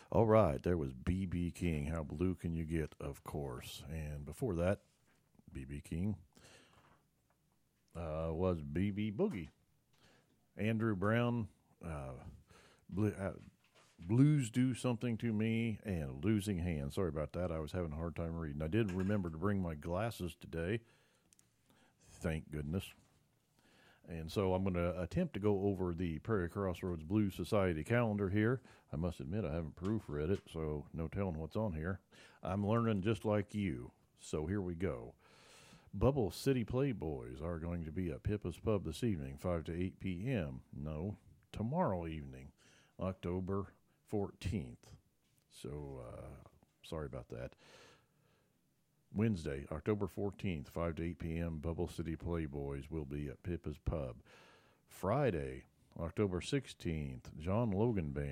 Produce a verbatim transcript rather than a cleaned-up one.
All right, there was B B. King. How blue can you get, of course. And before that, B B. King uh, was B B. Boogie. Andrew Brown, uh, blue, uh, Blues Do Something to Me, and Losing Hands. Sorry about that. I was having a hard time reading. I did remember to bring my glasses today. Thank goodness. And so I'm going to attempt to go over the Prairie Crossroads Blues Society calendar here. I must admit I haven't proofread it, so no telling what's on here. I'm learning just like you, so here we go. Bubble City Playboys are going to be at Pippa's Pub this evening, five to eight p.m. No, tomorrow evening, October fourteenth. So, uh, sorry about that. Wednesday, October fourteenth, five to eight p.m., Bubble City Playboys will be at Pippa's Pub. Friday, October sixteenth, John Logan Band